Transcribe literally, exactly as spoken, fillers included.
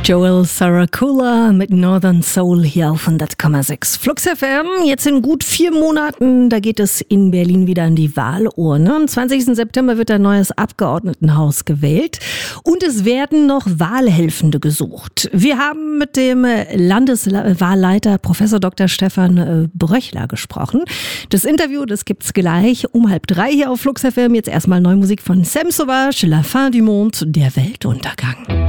Joel Saracula mit Northern Soul hier auf hundert Komma sechs Flux F M. Jetzt in gut vier Monaten, da geht es in Berlin wieder an die Wahlurne. Am zwanzigsten September wird ein neues Abgeordnetenhaus gewählt und es werden noch Wahlhelfende gesucht. Wir haben mit dem Landeswahlleiter Professor Doktor Stefan Bröchler gesprochen. Das Interview, das gibt's gleich um halb drei hier auf Flux F M. Jetzt erstmal neue Musik von Sam Sauvage, La Fin du Monde, der Weltuntergang.